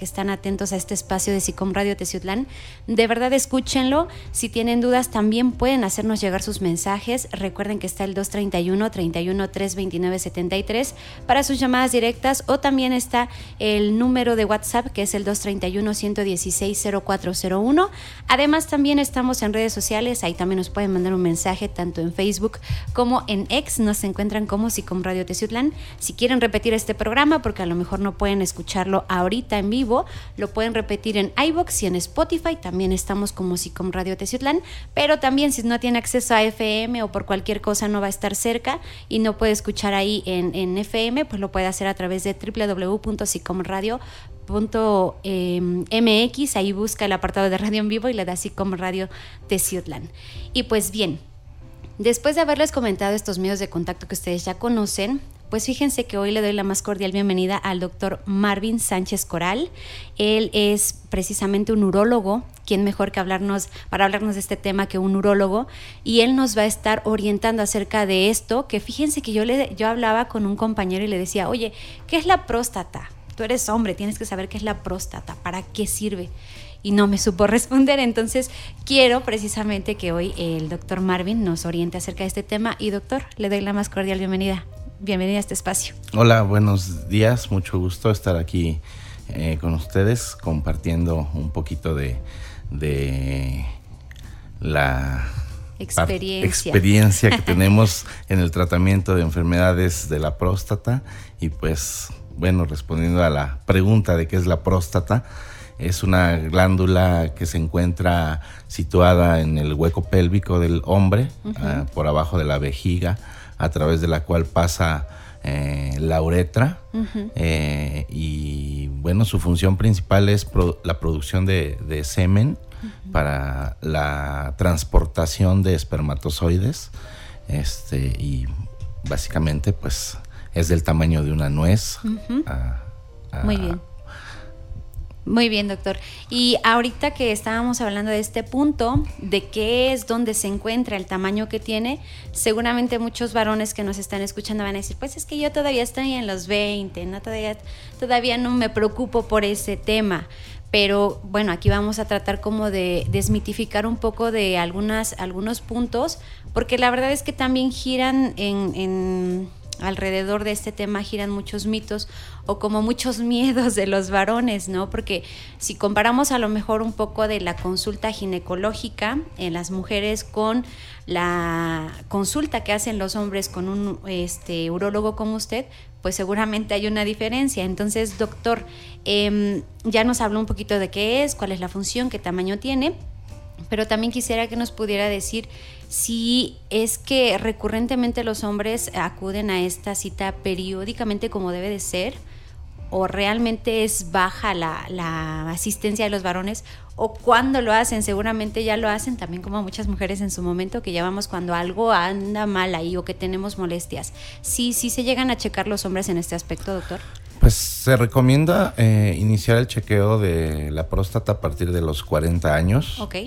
que están atentos a este espacio de SICOM Radio Teciutlán. De verdad, escúchenlo. Si tienen dudas, también pueden hacernos llegar sus mensajes. Recuerden que está el 231-329-73 para sus llamadas directas, o también está el número de WhatsApp, que es el 231-116-0401. Además, también estamos en redes sociales. Ahí también nos pueden mandar un mensaje, tanto en Facebook como en X. Nos encuentran como SICOM Radio Teciutlán. Si quieren repetir este programa, porque a lo mejor no pueden escucharlo ahorita en vivo, lo pueden repetir en iVoox y en Spotify. También estamos como SICOM Radio Teciutlán, pero también si no tiene acceso a FM o por cualquier cosa no va a estar cerca y no puede escuchar ahí en FM, pues lo puede hacer a través de www.sicomradio.mx. Ahí busca el apartado de radio en vivo y le da SICOM Radio Teciutlán. Y pues bien, después de haberles comentado estos medios de contacto que ustedes ya conocen, pues fíjense que hoy le doy la más cordial bienvenida al doctor Marvin Sánchez Coral. Él es precisamente un urólogo. ¿Quién mejor que para hablarnos de este tema que un urólogo? Y él nos va a estar orientando acerca de esto, que fíjense que yo hablaba con un compañero y le decía, oye, ¿qué es la próstata? Tú eres hombre, tienes que saber qué es la próstata, ¿para qué sirve? Y no me supo responder. Entonces quiero precisamente que hoy el doctor Marvin nos oriente acerca de este tema. Y doctor, le doy la más cordial bienvenida. Bienvenida a este espacio. Hola, buenos días. Mucho gusto estar aquí con ustedes compartiendo un poquito de la experiencia que tenemos en el tratamiento de enfermedades de la próstata. Y pues, bueno, respondiendo a la pregunta de qué es la próstata, es una glándula que se encuentra situada en el hueco pélvico del hombre, por abajo de la vejiga, a través de la cual pasa la uretra. Y bueno, su función principal es la producción de semen para la transportación de espermatozoides, y básicamente pues es del tamaño de una nuez. Muy bien. Muy bien, doctor. Y ahorita que estábamos hablando de este punto, de qué es donde se encuentra, el tamaño que tiene, seguramente muchos varones que nos están escuchando van a decir, pues es que yo todavía estoy en los 20, ¿no? Todavía no me preocupo por ese tema. Pero bueno, aquí vamos a tratar como de desmitificar un poco de algunos puntos, porque la verdad es que también giran alrededor de este tema, giran muchos mitos o como muchos miedos de los varones, ¿no? Porque si comparamos a lo mejor un poco de la consulta ginecológica en las mujeres con la consulta que hacen los hombres con un urólogo como usted, pues seguramente hay una diferencia. Entonces, doctor, ya nos habló un poquito de qué es, cuál es la función, qué tamaño tiene, pero también quisiera que nos pudiera decir si es que recurrentemente los hombres acuden a esta cita periódicamente como debe de ser, o realmente es baja la asistencia de los varones, o cuando lo hacen, seguramente ya lo hacen también como muchas mujeres en su momento, que ya vamos cuando algo anda mal ahí o que tenemos molestias. Sí se llegan a checar los hombres en este aspecto, doctor. Pues se recomienda iniciar el chequeo de la próstata a partir de los 40 años. Okay.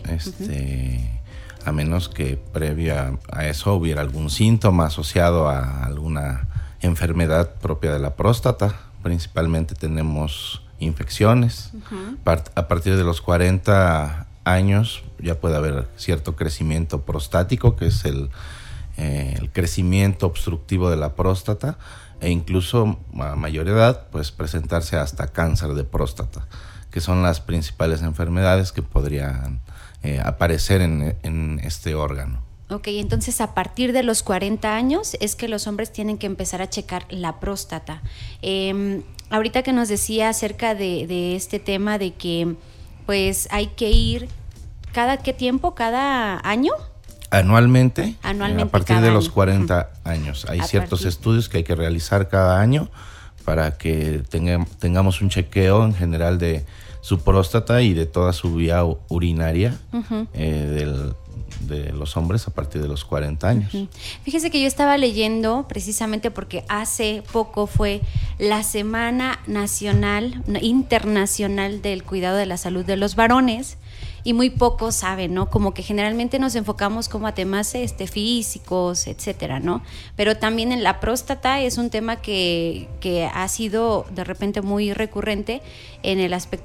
A menos que previa a eso hubiera algún síntoma asociado a alguna enfermedad propia de la próstata. Principalmente tenemos infecciones. A partir de los 40 años ya puede haber cierto crecimiento prostático, que es el crecimiento obstructivo de la próstata, e incluso a mayor edad pues presentarse hasta cáncer de próstata, que son las principales enfermedades que podrían aparecer en este órgano. Ok, entonces a partir de los 40 años es que los hombres tienen que empezar a checar la próstata. Ahorita que nos decía acerca de este tema de que pues hay que ir ¿cada qué tiempo? ¿Cada año? Anualmente, a partir de los año. 40 años. Hay ciertos estudios que hay que realizar cada año para que tengamos un chequeo en general de su próstata y de toda su vía urinaria de los hombres a partir de los 40 años. Fíjese que yo estaba leyendo precisamente porque hace poco fue la Semana Internacional del Cuidado de la Salud de los Varones, y muy pocos saben, ¿no? Como que generalmente nos enfocamos como a temas físicos, etcétera, ¿no? Pero también en la próstata es un tema que ha sido de repente muy recurrente en el aspecto